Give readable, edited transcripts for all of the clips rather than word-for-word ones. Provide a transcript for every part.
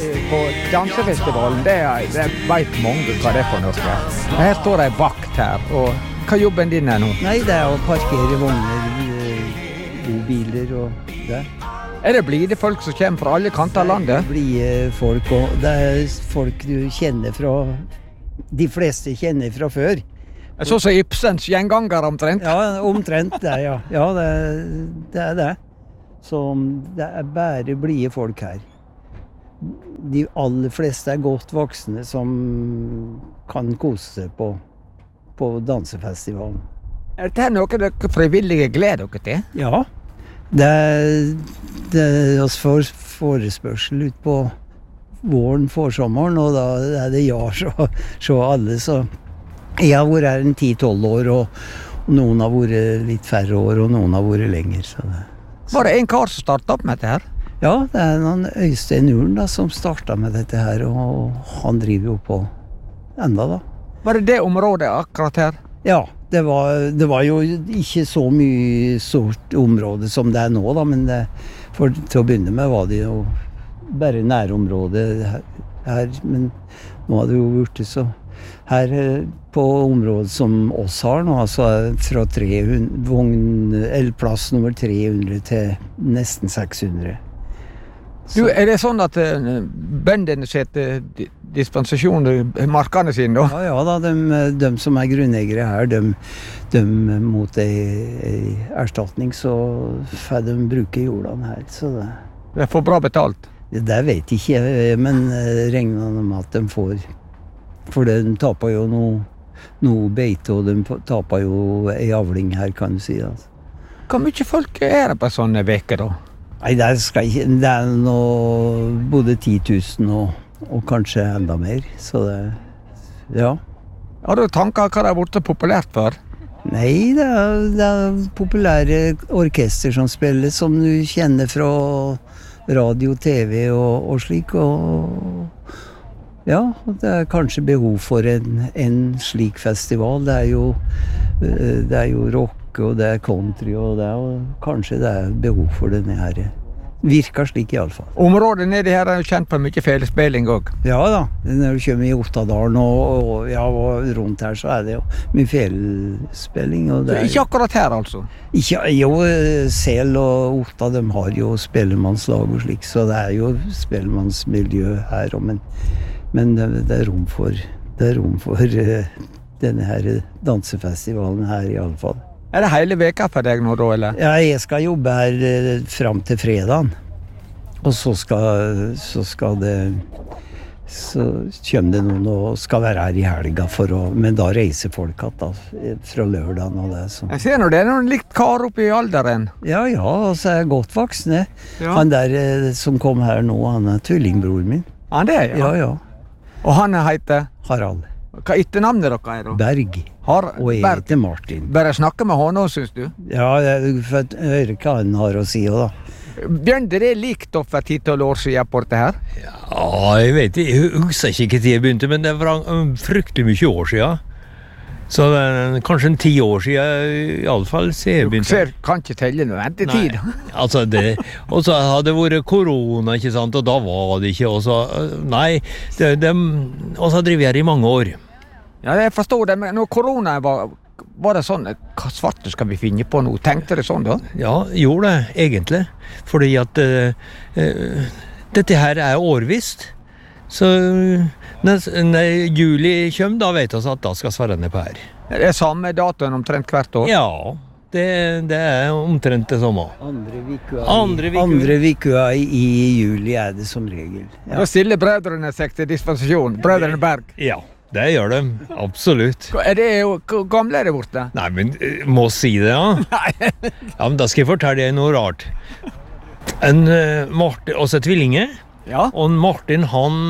på dansefestivalen, det vet mange hva det er for noe. Her står en vakt her, og hva er jobben din nå? Nei, det å parkere vogner, bobiler og det. Er det blide folk som kommer fra alle kanter av landet? Det blide folk, og det er folk du kjenner fra, de fleste kjenner fra før. Sånn som Ibsens gjenganger omtrent? Ja, omtrent det, ja. Ja, det er det. Så det er bare blide folk her. De aller fleste er godt voksne som kan kose seg på dansefestivalen. Er dette noe dere frivillige gleder dere til? Ja, det er oss forespørsel ut på våren, forsommeren, og da er det ja, så alle, så jeg har vært her en 10-12 år, og noen har vært litt færre år, og noen har vært lenger. Så. Var det en kar som startet opp med dette her? Ja, det er noen Øystein Uren da, som startet med dette her, og han driver jo på enda da. Var det området akkurat her? Ja, det var jo ikke så mye stort område som det er nå da, men til å begynne med var det jo bare nærområdet her, men nå har det jo vært så. Her på området som oss har nå, altså fra plass nummer 300 til nesten 600. Du, er det sånn at bøndene setter dispensasjoner i markene sine da? Ja da, de som er grunneiere her, de mot en erstatning, så får de bruke jordene her. Så det får bra betalt? Det vet jeg ikke, men regner de at de får. For de taper jo noe beite, og de taper jo en avling her, kan du si. Altså. Hvor mye folk er det på sånne veker da? Nei, det er både 10 000 og kanskje enda mer, så det, ja. Har du tanker hva det har vært populært for? Nei, det er populære orkester som spiller, som du kjenner fra radio, TV og slik, og ja, det er kanskje behov for en slik festival. Det er jo rock, og det er country, og kanskje det er behov for denne her. Virker slik i alle fall. Området nede her er jo kjent på mye felespilling også. Ja da, når du kommer i Ottadalen og rundt her, så er det jo mye felespilling. Ikke akkurat her altså? Ikke, jo, Sel og Otta, de har jo spellemannslag og slik, så det er jo spellemannsmiljø her, men det er rom for denne her dansefestivalen her i alle fall. Er det hele veka for deg nå da, eller? Ja, jeg skal jobbe her frem til fredagen. Og så kommer det noen og skal være her i helga men da reiser folk da, fra lørdagen og det. Så. Jeg ser nå, det er noen likt kar oppe i alderen. Ja, så er jeg godt voksne. Ja. Han der som kom her nå, han er tvillingbroren min. Han det, ja? Ja. Og han heter? Harald. Hva etternavnet dere er da? Berg. Og jeg heter Martin. Bare snakke med honom, synes du? Ja, jeg får høre hva han har å si også, da. Bjørn, det er likt for 10-12 år siden på dette her? Ja, jeg vet ikke. Jeg husker ikke hva jeg begynte, men det var fryktelig mye år siden. Så det er kanskje 10 år siden, i alle fall, så jeg begynte. Du kan ikke telle noe ventetid. Nei, altså og så hadde det vært korona, ikke sant, og da var det ikke, og så, nei, og så driver jeg her i mange år. Ja, jeg forstår det, men når korona var det sånn, hva svarte skal vi finne på nå? Tenkte det sånn da? Ja, gjorde det, egentlig. Fordi at dette her er årvist. Så når juli kommer, da vet vi at da skal svare ned på her. Er det samme datoen omtrent hvert år? Ja, det er omtrent det samme. Andre vikua i juli er det som regel. Ja. Da stiller brødrene seg til dispensasjon, brødrene Berg. Ja. Det gjør de, absolutt. Hvor gamle er det borte? Nei, men må si det, ja. Nei. Ja, men da skal jeg fortelle deg noe rart. Martin, også tvillinge. Ja. Og Martin,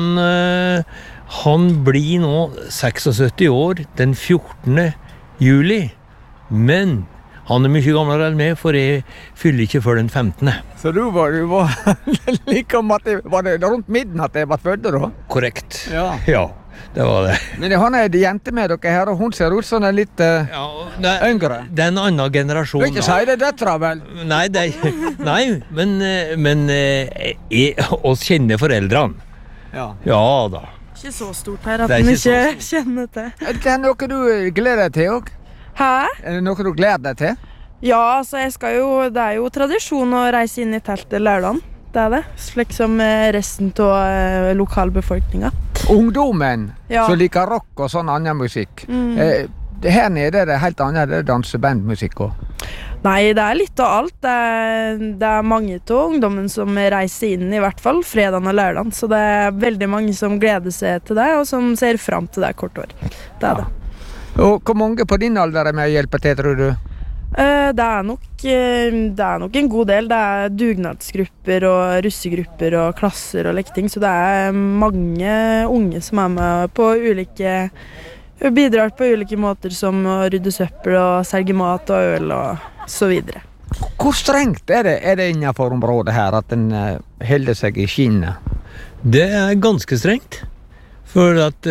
han blir nå 76 år den 14. juli. Men han er mye gamlere enn meg, for jeg fyller ikke før den 15. Så du var like om at var det rundt midnatt jeg var født da? Korrekt. Ja. Ja. Det var det. Men han er en jente med dere her, og hun ser ut som en litt yngre. Det er en annen generasjon. Du vil ikke si det døtra, vel? Nei, men oss kjenner foreldrene. Ja da. Ikke så stort her at Det er den ikke ikke kjenner til. Er det noe du gleder deg til òg? Hæ? Er det noe du gleder deg til? Ja, altså det er jo tradisjon å reise inn i teltet lørdagen. Det er det. Slik som resten av lokalbefolkninga. Ungdommen Ja. som liker rock og sånn annen musikk. Her nede er det helt annet, det er dansebandmusikk òg. Nei, det er litt av alt. Det er mange av ungdommen som reiser inn, i hvert fall fredagen og lørdagen. Så det er veldig mange som gleder seg til det, og som ser fram til det kort år. Det er det. Og hvor mange på din alder er med å hjelpe til, tror du? Det er nok en god del. Det er dugnadsgrupper og russegrupper og klasser og lekting, så det er mange unge som er med på ulike bidrar på ulike måter, som å rydde søppel og selge mat og øl og så videre. Hvor strengt er det innenfor området her at den holder seg i skinnet? Det er ganske strengt. For at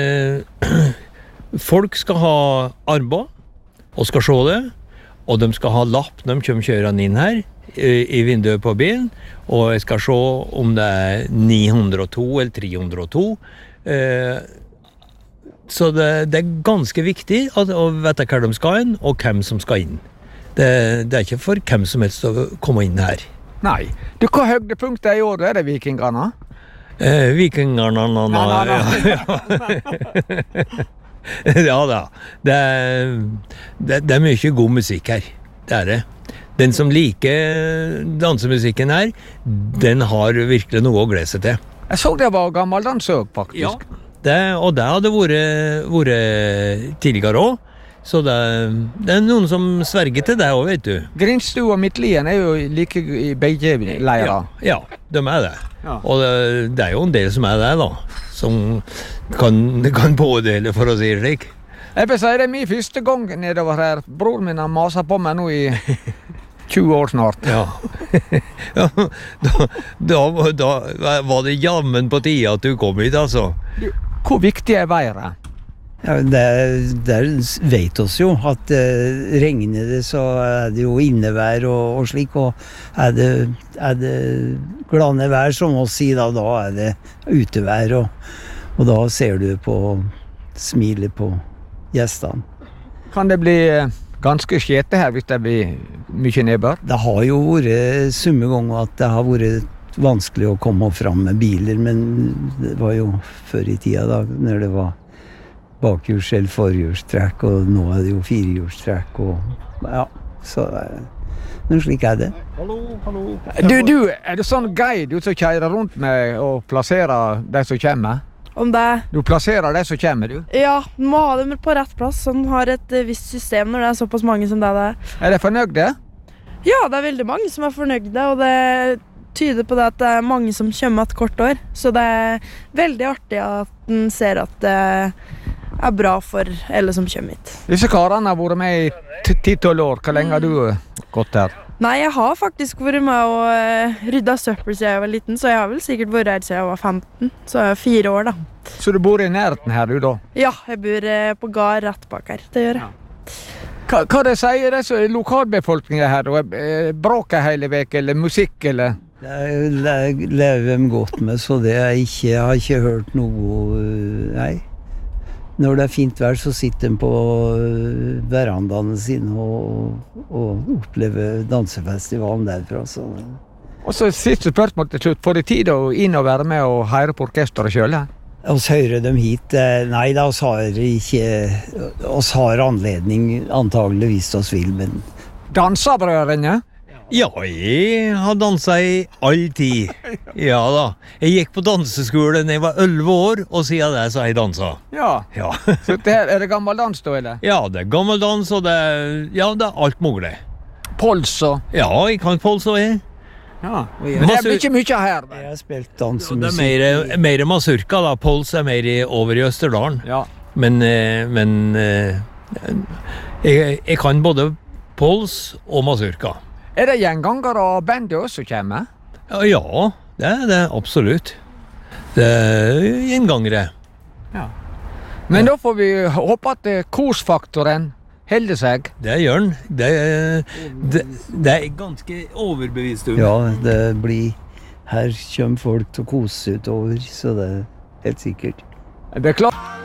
folk skal ha armbånd og skal se det. Og de skal ha lapp når de kommer kjørende inn her i vinduet på bilen. Og jeg skal se om det er 902 eller 302. Så det er ganske viktig å vite hva de skal inn, og hvem som skal inn. Det er ikke for hvem som helst å komme inn her. Nei. Du, hva høydepunktet i år er det vikingene? Vikingerne Ja da. Det er mye god musikk her. Det er det. Den som liker dansemusikken her, den har virkelig noe å glede seg til. Jeg så det var gammeldans òg, faktisk. Og det hadde vært tidligere òg. Så det er noen som sverger til det òg, vet du. Grinstu og Midtlien er jo like i begge leirer. Ja, de er det. Ja. Og det er jo en del som er det, da. Som kan pådele, for å si det slik. Jeg vil si det er min første gang nedover her. Broren min har maset på meg nå i 20 år snart. Ja. Da var det jammen på tide at du kom hit, altså. Hvor viktig er været? Ja, det vet oss jo at regner det, så er det jo innevær og slik, og er det glade vær, som oss sier, da er det utevær, og da ser du på smilet på gjestene. Kan det bli ganske skjete her hvis det blir mye nedbør? Det har jo vært summe ganger at det har vært vanskelig å komme fram med biler, men det var jo før i tida da, når det var bakhjuls- eller forhjulstrekk, og nå er det jo firehjulstrekk, og ja, så men slik er det. Hallo. Du, er det sånn guide du som kjører rundt med og plasserer de som kommer? Om det Du plasserer de som kommer, du? Ja, du må ha dem på rett plass, så den har et visst system når det er såpass mange som det er. Er de fornøyde? Ja, det er veldig mange som er fornøyde, og det tyder på det at det er mange som kommer et kort år. Så det er veldig artig at den ser at det er bra for alle som kommer hit. Disse karene har vært med i 10-12 år. Hvor lenge har du gått her? Nei, jeg har faktisk vært med og ryddet søppel siden jeg var liten, så jeg har vel sikkert vært her siden jeg var 15. Så jeg er 4 år da. Så du bor i nærheten her, du da? Ja, jeg bor på gard rett bak her. Det gjør jeg. Hva det sier det lokalbefolkningen her? Bråker hele vek, eller musikk, eller? Det lever de godt med, så det jeg har ikke hørt noe, nei. Når det er fint vær, så sitter de på verandaene sine og opplever dansefestivalen derfra. Så. Og så siste spørsmål til slutt. Får du tid å inn og være med og høre på orkesteret selv? Oss hører dem hit. Nei, da oss har anledning, antageligvis oss vil, men... Danser brødrene? Ja, jeg har danset i all tid. Ja da. Jeg gikk på danseskolen da jeg var 11 år, og siden det så har jeg danset. Ja. Ja. Så det her, er det gammeldans da, eller? Ja, det er gammeldans, og det er alt mulig. Pols og... Ja, jeg kan pols og jeg. Ja. Det er ikke mye her. Jeg har spilt Det dansemusikk. er mer mazurka da. Pols er mer over i Østerdalen. Ja. Men jeg kan både pols og mazurka. Er det gjengangere og bandet også kommer? Ja, det er det absolutt. Det er gjengangere. Ja. Men da får vi håpe at korsfaktoren holder seg. Det gjør den. Det er ganske overbevist om. Ja, det blir her kommer folk til å kose seg utover, så det er helt sikkert. Det er klart.